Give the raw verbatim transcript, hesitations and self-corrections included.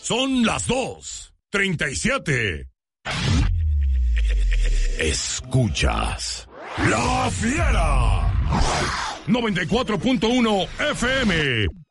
Son las dos, treinta y siete. Escuchas La Fiera. noventa y cuatro punto uno F M.